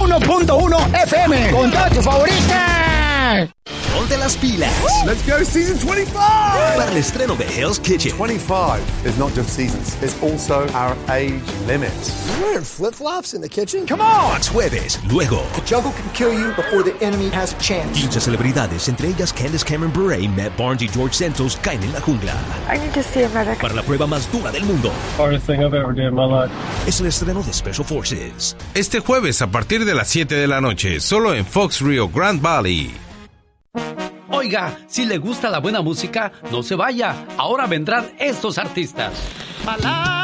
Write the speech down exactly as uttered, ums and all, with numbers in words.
uno punto uno F M. Con todas tus favoritas. Ponte las pilas. Let's go season twenty-five. Para el estreno de Hell's Kitchen. twenty-five is not just seasons, it's also our age limit. You're wearing flip-flops in the kitchen? Come on! Jueves, luego. The jungle can kill you before the enemy has a chance. quince celebridades, entre ellas Candace Cameron Bure, Matt Barnes y George Santos, caen en la jungla. I need to see a medic. Para la prueba más dura del mundo. Hardest thing I've ever done in my life. Es el estreno de Special Forces. Este jueves a partir de las siete de la noche, solo en Fox Rio Grande Valley. Oiga, si le gusta la buena música, no se vaya. Ahora vendrán estos artistas.